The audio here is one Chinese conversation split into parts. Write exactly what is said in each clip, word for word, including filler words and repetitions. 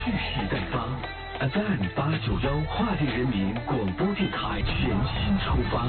蓄势待发 ，F M 八九幺华电人民广播电台全新出发。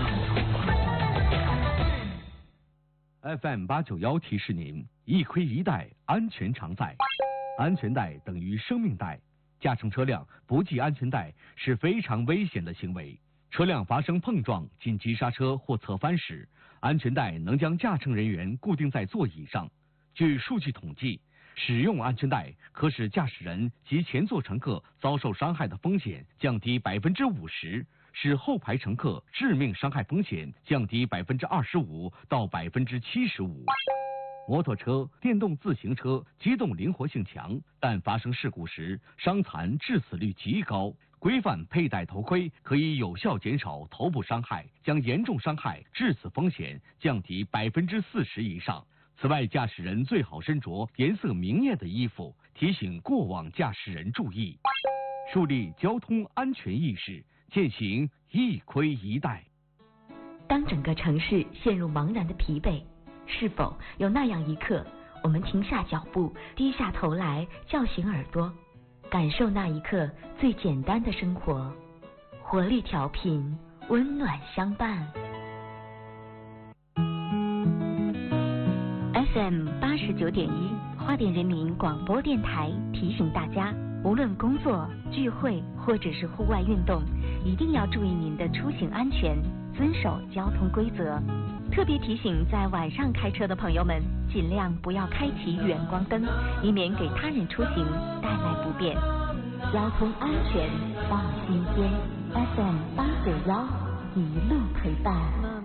F M 八九幺提示您：一盔一带，安全常在。安全带等于生命带，驾乘车辆不系安全带是非常危险的行为。车辆发生碰撞、紧急刹车或侧翻时，安全带能将驾乘人员固定在座椅上。据数据统计，使用安全带可使驾驶人及前座乘客遭受伤害的风险降低百分之五十，使后排乘客致命伤害风险降低百分之二十五到百分之七十五。摩托车、电动自行车机动灵活性强，但发生事故时伤残致死率极高。规范佩戴头盔可以有效减少头部伤害，将严重伤害致死风险降低百分之四十以上。此外，驾驶人最好身着颜色明艳的衣服，提醒过往驾驶人注意，树立交通安全意识，践行一盔一带。 当整个城市陷入茫然的疲惫，是否有那样一刻，我们停下脚步，低下头来，叫醒耳朵，感受那一刻最简单的生活，活力调频，温暖相伴。F M 八十九点一，花莲人民广播电台提醒大家，无论工作、聚会或者是户外运动，一定要注意您的出行安全，遵守交通规则。特别提醒在晚上开车的朋友们，尽量不要开启远光灯，以免给他人出行带来不便。交通安全放心间 ，F M 八九幺一路陪伴。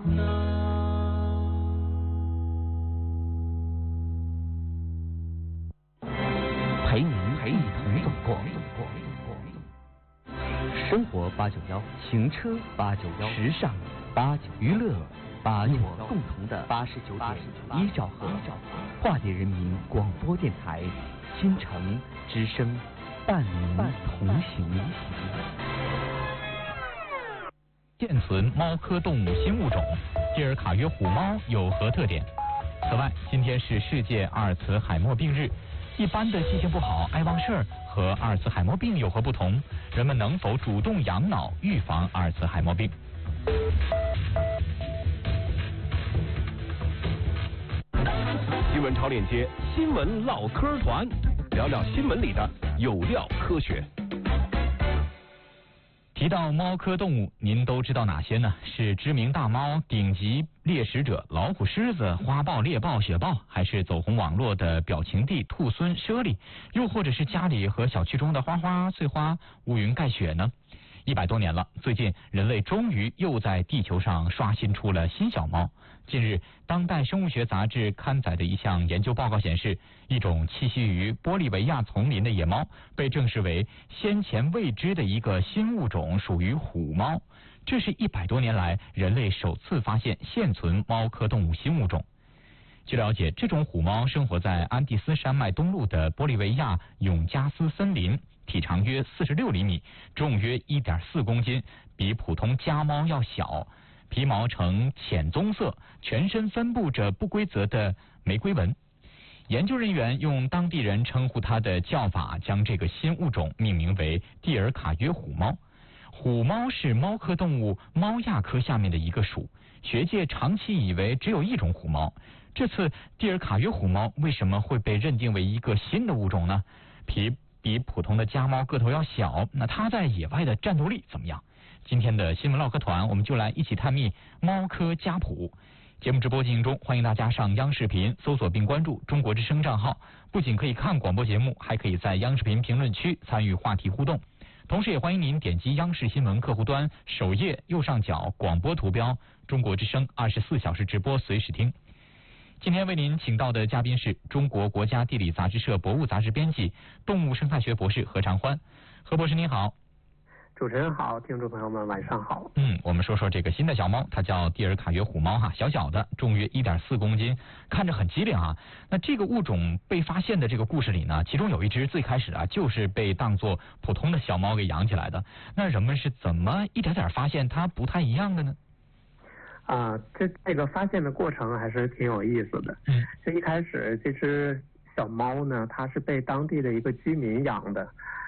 陪您一同走过。生活八九幺，行车八九幺，时尚八九，娱乐八九幺，共同的八十九点一兆赫，华电人民广播电台，新城之声，伴您同行。 现存猫科动物新物种蒂尔卡约虎猫有何特点？此外，今天是世界阿尔茨海默病日。一般的记性不好、爱忘事儿和阿尔茨海默病有何不同？人们能否主动养脑，预防阿尔茨海默病？ 新闻超链接，新闻唠嗑团，聊聊新闻里的有料科学。 提到猫科动物，您都知道哪些呢？是知名大猫、顶级猎食者老虎、狮子、花豹、猎豹、雪豹，还是走红网络的表情帝、兔狲、猞猁，又或者是家里和小区中的花花、碎花、乌云盖雪呢？一百多年了，最近人类终于又在地球上刷新出了新小猫。近日，当代生物学杂志刊载的一项研究报告显示，一种栖息于玻利维亚丛林的野猫被证实为先前未知的一个新物种，属于虎猫。这是一百多年来人类首次发现现存猫科动物新物种。据了解，这种虎猫生活在安第斯山脉东麓的玻利维亚永加斯森林，体长约四十六厘米，重约一点四公斤，比普通家猫要小。皮毛呈浅棕色，全身分布着不规则的玫瑰纹。研究人员用当地人称呼它的叫法，将这个新物种命名为蒂尔卡约虎猫。虎猫是猫科动物猫亚科下面的一个属，学界长期以为只有一种虎猫。这次蒂尔卡约虎猫为什么会被认定为一个新的物种呢？皮比普通的家猫个头要小，那它在野外的战斗力怎么样？今天的新闻唠嗑团，我们就来一起探秘猫科家谱。节目直播进行中，欢迎大家上央视频搜索并关注中国之声账号，不仅可以看广播节目，还可以在央视频评论区参与话题互动。同时也欢迎您点击央视新闻客户端首页右上角广播图标，中国之声二十四小时直播随时听。今天为您请到的嘉宾是中国国家地理杂志社博物杂志编辑、动物生态学博士何长欢。何博士您好。 主持人好，听众朋友们晚上好。 嗯，我们说说这个新的小猫，它叫蒂尔卡约虎猫哈，小小的，重约一点四公斤，看着很机灵啊。那这个物种被发现的这个故事里呢，其中有一只最开始啊就是被当作普通的小猫给养起来的。那人们是怎么一点点发现它不太一样的呢？ 啊，这这个发现的过程还是挺有意思的。嗯，这一开始这只小猫呢，它是被当地的一个居民养的。